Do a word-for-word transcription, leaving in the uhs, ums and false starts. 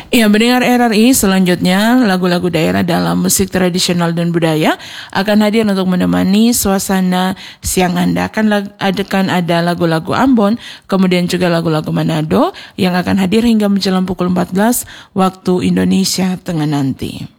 Ya, mendengar R R I, selanjutnya lagu-lagu daerah dalam musik tradisional dan budaya akan hadir untuk menemani suasana siang Anda. Akan, akan ada lagu-lagu Ambon, kemudian juga lagu-lagu Manado yang akan hadir hingga menjelang pukul empat belas waktu Indonesia Tengah nanti.